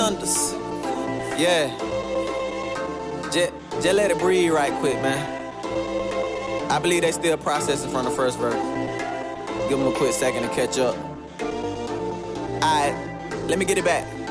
Thunders. Yeah. Just let it breathe right quick, man. I believe they still processing from the first verse. Give them a quick second to catch up. Alright, let me get it back.